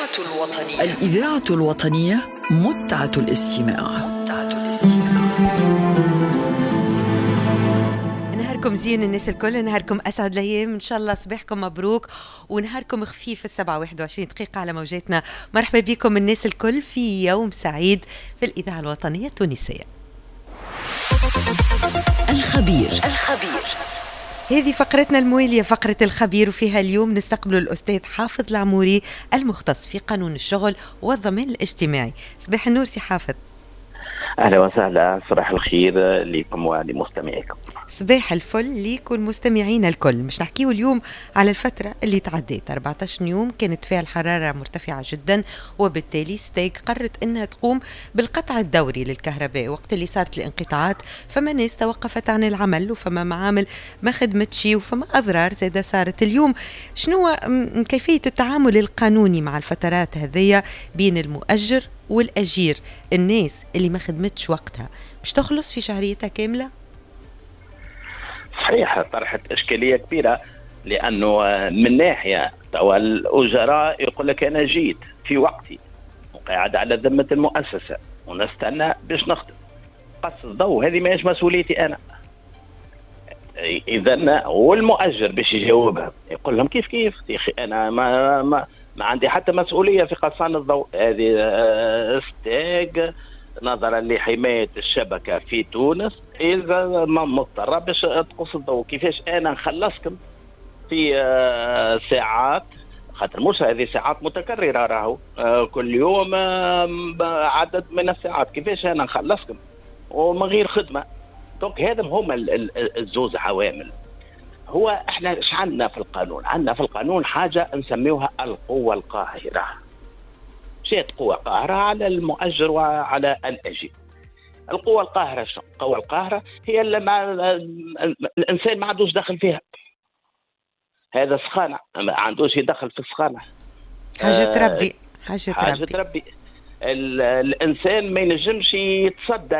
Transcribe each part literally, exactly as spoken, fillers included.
الإذاعة الوطنية الإذاعة الوطنية متعة الاستماع. متعة الاستماع. نهاركم زين الناس الكل، نهاركم أسعد الأيام، إن شاء الله صباحكم مبروك ونهاركم خفيف. السبعة واحد وعشرين دقيقة على موجاتنا. مرحبا بكم الناس الكل في يوم سعيد في الإذاعة الوطنية التونسية. الخبير الخبير هذه فقرتنا الموالية، فقرة الخبير، وفيها اليوم نستقبل الأستاذ حافظ العموري المختص في قانون الشغل والضمان الاجتماعي. صباح النور سي حافظ. أهلا وسهلا، صباح الخير لكم ولمستمعيكم. صباح الفل ليكم المستمعين الكل. مش نحكيه اليوم على الفترة اللي تعديت أربعة عشر يوم كانت فيها الحرارة مرتفعة جدا، وبالتالي ستيك قررت أنها تقوم بالقطع الدوري للكهرباء. وقت اللي صارت الانقطاعات فما ناس توقفت عن العمل، وفما معامل ما خدمتش، وفما أضرار زادة صارت. اليوم شنو كيفية التعامل القانوني مع الفترات هذية بين المؤجر والأجير؟ الناس اللي ما خدمتش وقتها مش تخلص في شهريتها كاملة؟ صحيح، طرحت إشكالية كبيرة، لأنه من ناحية توا الأجراء يقول لك أنا جيت في وقتي وقاعد على ذمة المؤسسة ونستنى باش نخدم، قص الضوء هذه ماهيش مسؤوليتي أنا. إذا والمؤجر باش يجاوبها يقول لهم كيف كيف يا أخي، أنا ما, ما ما عندي حتى مسؤولية في قصان الضوء. هذه ستاج نظرا لحماية الشبكة في تونس، إذا ما مضطرة باش تقص الضوء. كيفاش أنا نخلصكم في ساعات، خاطر مش هذه ساعات متكررة، راهو كل يوم عدد من الساعات، كيفاش أنا نخلصكم ومن غير خدمة؟ دونك هذا هما الزوز عوامل. هو احنا ايش عندنا في القانون؟ عندنا في القانون حاجة نسميوها القوة القاهرة. شيء قوة قاهرة على المؤجر وعلى الأجير. القوة القاهرة شو؟ القوة القاهرة هي اللي ما الإنسان ما عندوش دخل فيها. هذا سخانة ما عندوش يدخل في السخانة. حاجة تربي حاجة, حاجة تربي, تربي. الإنسان ما ينجمش يتصدى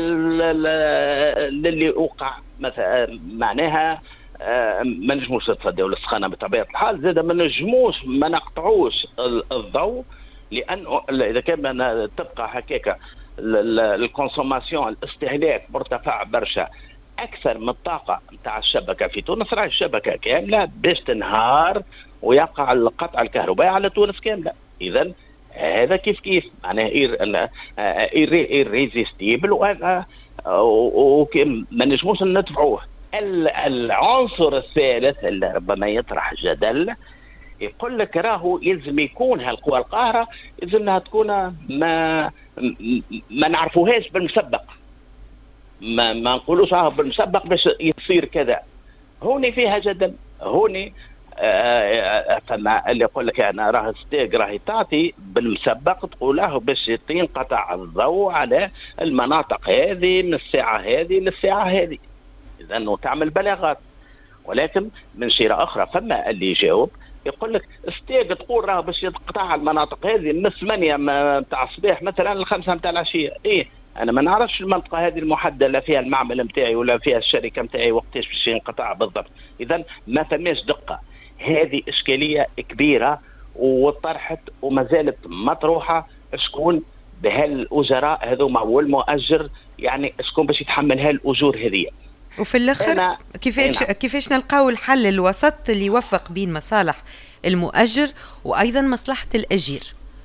للي وقع مثلا، معناها ما نجموش نتصدوا للسخانة بطبيعة الحال. زاد ما نجموش ما نقطعوش الضوء، لأنه إذا كان تبقى هكاك الكونسوماسيون الاستهلاك مرتفع برشا أكثر من الطاقة نتاع الشبكة في تونس، راهي الشبكة كاملة باش تنهار ويقع القطع الكهربائي على تونس كاملة. إذا هذا كيف كيف معناه إيريزيستيبل، وهذا ما نجموش ندفعوه. العنصر الثالث اللي ربما يطرح جدل يقول لك راهو يلزم يكون هالقوى القاهرة يلزمها تكون ما ما نعرفوهاش بالمسبق، ما ما نقولوش اه بالمسبق باش يصير كذا. هوني فيها جدل. هوني آه فما اللي يقول لك انا راه ستيك راهي تعطي بالمسبق تقوله باش ينقطع الضوء على المناطق هذه من الساعة هذه للساعة هذه، إذا أنه تعمل بلاغات. ولكن من شيرة أخرى فما اللي يجاوب يقول لك ستيج تقول راه باش يقطع المناطق هذه من الثمانية متاع الصباح مثلا الخمسة متاع العشية. إيه أنا ما نعرفش المنطقة هذه المحددة لا فيها المعمل متاعي ولا فيها الشركة متاعي وقتاش باش ينقطع بالضبط. إذا ما فماش دقة. هذه إشكالية كبيرة وطرحت وما زالت مطروحة. شكون بهالأجراء هذوما والمؤجر، يعني شكون باش يتحمل هالأجور هذه؟ وفي الاخر كيفاش كيفاش نلقاو الحل الوسط اللي يوفق بين مصالح المؤجر وايضا مصلحه الاجير؟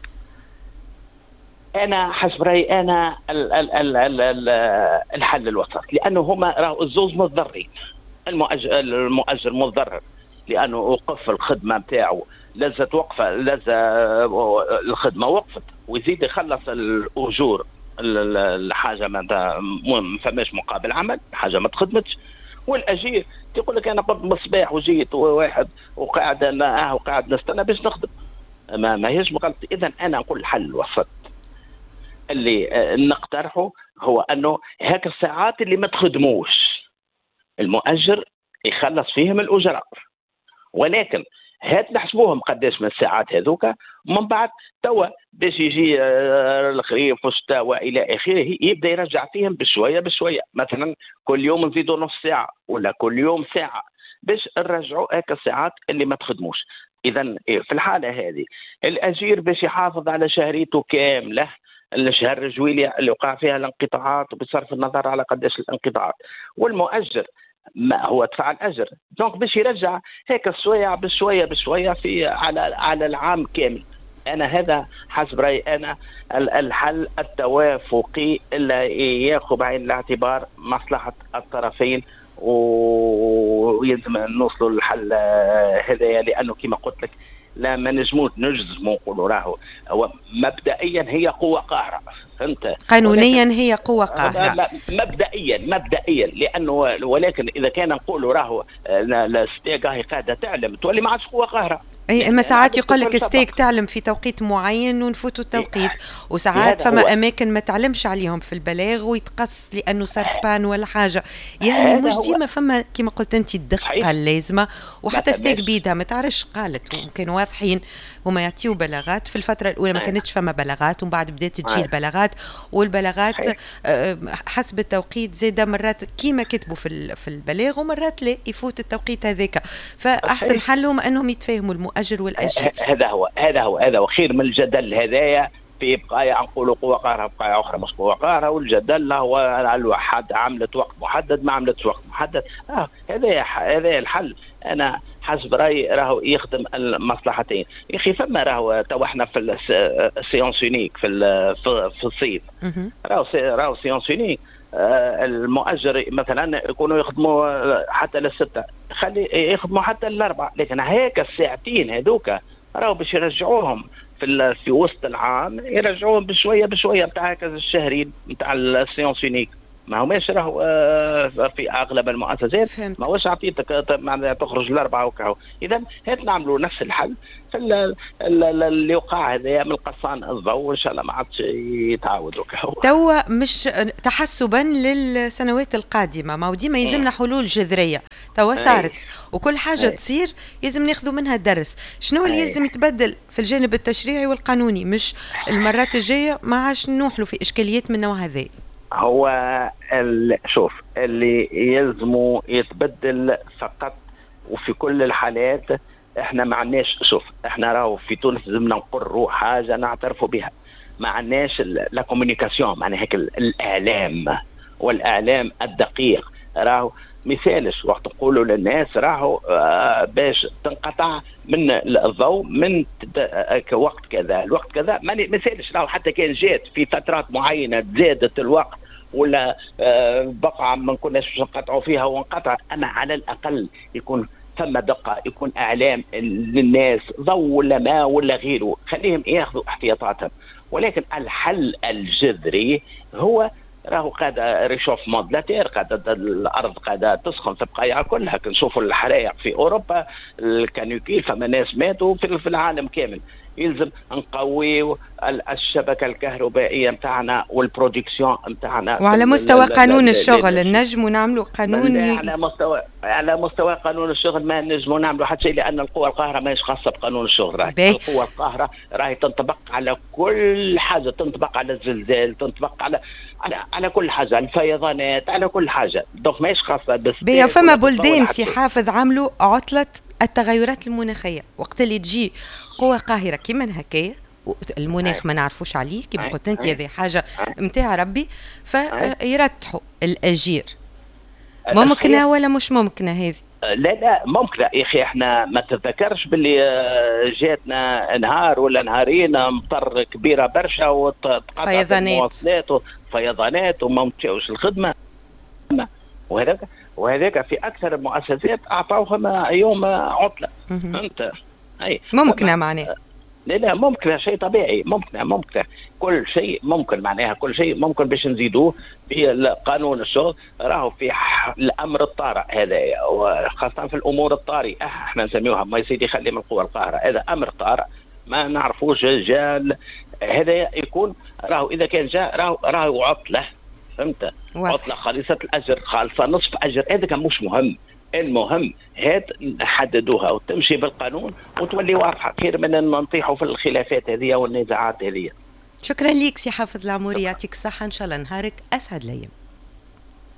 انا حسب رايي انا ال ال ال ال ال الحل الوسط، لانه هما راهو الزوز متضررين. المؤجر المؤجر متضرر لانه وقف الخدمه نتاعو، لازت وقفه لازم الخدمه وقفت، ويزيد يخلص الاجور الحاجه ما فماش مقابل عمل، حاجه ما تخدمتش. والاجير تقول لك انا قمت بالصباح وجيت واحد وقاعد انا اه وقاعد نستنى باش نخدم، ما ما هيش غلط. اذا انا نقول الحل الوسط اللي نقترحه هو انه هاك الساعات اللي ما تخدموش المؤجر يخلص فيهم الاجراء، ولكن هات نحسبوهم قداش من الساعات هذوك، ومن بعد توا باش يجي الخريف والشتاء والى اخره يبدا يرجع فيهم بشويه بشويه. مثلا كل يوم نزيدوا نص ساعه ولا كل يوم ساعه باش نرجعوا هيك الساعات اللي ما تخدموش. اذا في الحاله هذه الاجير باش يحافظ على شهريته كامله، الشهر الجويلية اللي وقع فيها الانقطاعات وبصرف النظر على قداش الانقطاعات، والمؤجر ما هو دفع الاجر، دونك باش يرجع هيك شويه بشويه بشويه في على على العام كامل. انا هذا حسب رايي انا الحل التوافقي اللي ياخذ بعين الاعتبار مصلحه الطرفين، ويلزم نوصلوا للحل هذايا، لانه كما قلت لك لا ما نجموش نجزموا نقولوا راهو هو مبدئيا هي قوه قاهره، فهمت؟ قانونيا هي قوه قاهره مبدئيا مبدئيا لانه، ولكن اذا كان نقولوا راهو الستيك راهي قاعده تعلم تولي ما عادش قوه قاهره. اي اما ساعات يقول لك ستيك تعلم في توقيت معين ونفوتوا التوقيت، وساعات فما اماكن ما تعلمش عليهم في البلاغ ويتقص لانه صارت بان ولا حاجه، يعني مش ديما فما كما قلت انت الدقه اللازمه. وحتى ستيك بيدها ما تعرفش قالت وكانوا واضحين هما يعطيوا بلاغات. في الفتره الاولى ما كانتش فما بلاغات، ومن بعد بدات تجي البلاغات، والبلاغات حسب التوقيت زاده مرات كيما كتبوا في في البلاغ ومرات لا يفوت التوقيت هذاك. فاحسن حلهم انهم يتفاهموا المؤجر والاجير. هذا هو هذا هو هذا هو خير من الجدل هذايا في بقايا نقولوا قوه قاهره بقايا اخرى مش قوه قاهره، والجدل هو الواحد عملت وقت محدد ما عملتش وقت محدد. اه هذا هذا الحل انا حسب رايي راهو يخدم المصلحتين. يا اخي فما راهو تو احنا في السيونس يونيك في في الصيف راهو راهو سيونس يونيك المؤجر مثلا يكونوا يخدموا حتى للستة، خلي يخدموا حتى للأربعة، لكن هيك الساعتين هذوك راهو باش يرجعوهم في في وسط العام، يرجعوهم بشويه بشويه بتاع هكذا الشهرين بتاع السيونس يونيك. ما هو ماشي راهو في اغلب المؤسسات ما هوش عطيتك تخرج الاربعه وكاو. اذا هات نعملوا نفس الحل في اللي وقع هذا من القصان الضوء، وان شاء الله ما عادش يتعاود وكاو. توا مش تحسبا للسنوات القادمه، ما هو ديما يلزمنا حلول جذريه. توا صارت وكل حاجه تصير يلزم ناخذوا منها درس. شنو اللي يلزم يتبدل في الجانب التشريعي والقانوني؟ مش المرات الجايه ما عادش نوحلوا في اشكاليات من النوع هذا. هو شوف اللي يلزموا يتبدل فقط، وفي كل الحالات احنا ما عندناش. شوف احنا راهو في تونس لازمنا نقروا حاجه نعترفوا بها، ما عندناش لا كومونيكاسيون، معناها هيك الاعلام والاعلام الدقيق. راهو مثالش وقت نقولوا للناس راهو آه باش تنقطع من الضوء من وقت كذا الوقت كذا، ما مثالش راهو حتى كان جات في فترات معينه زادت الوقت ولا آه بقعه ما كناش نقطعوا فيها وانقطعت، اما على الاقل يكون ثم دقه، يكون اعلام للناس ضوء ولا ما ولا غيره، خليهم ياخذوا احتياطاتهم. ولكن الحل الجذري هو راهو قاعدة ريشوفمون دلاتير، قاعدة الأرض قاعدة تسخن في بقايا كلها. كنشوفوا الحرائق في أوروبا الكانيكيل فما ناس ماتوا في العالم كامل. يلزم نقويو الشبكة الكهربائية متاعنا والبرودكسيون متاعنا، وعلى مستوى قانون الشغل النجم ونعملوا قانون. على مستوى على مستوى قانون الشغل ما نجموا نعملوا حتى شيء، لأن القوى القاهرة ماهيش خاصة بقانون الشغل. راهي القوى القاهرة راهي تنطبق على كل حاجة، تنطبق على الزلزال، تنطبق على على على كل حاجة، الفيضانات، على كل حاجة. دونك ماهيش خاصة بس. بيا فما بلدان في حافظ عملوا عطلة التغيرات المناخية، وقت اللي تجي قوة قاهرة كيما هكايا المناخ ما نعرفوش عليه كيما قلت انت، هذه حاجة متاع ربي، فيرتحوا الأجير. ممكنة ولا مش ممكنة هذه؟ لا لا ممكنة يا أخي. احنا ما تتذكرش باللي جاتنا نهار ولا نهارين مطر كبيرة برشا وتقطعت المواصلات وفيضانات وما مشاوش الخدمة، وهذاك وهذاك في اكثر المؤسسات اعطوهم يوم عطله. فهمت؟ اي ممكنه معناها. لا لا ممكن، شيء طبيعي، ممكن ممكن كل شيء ممكن، معناها كل شيء ممكن باش نزيدوه في قانون الشغل. راهو في الامر الطارئ هذا، وخاصه في الامور الطارئه احنا نسميوها، ما يسيدي يخلي من القوى القاهره، هذا امر طارئ ما نعرفوش جا هذا يكون. راهو اذا كان جاء راهو راهو عطله، فهمت؟ عطله خالصه الاجر، خالصه نصف اجر، هذا كان مش مهم. المهم هات نحددوها وتمشي بالقانون وتولي واضحه، خير من ان نطيحوا في الخلافات هذه والنزاعات هذه. شكرا ليك سي حافظ العموري، يعطيك الصحه، ان شاء الله نهارك اسعد الايام.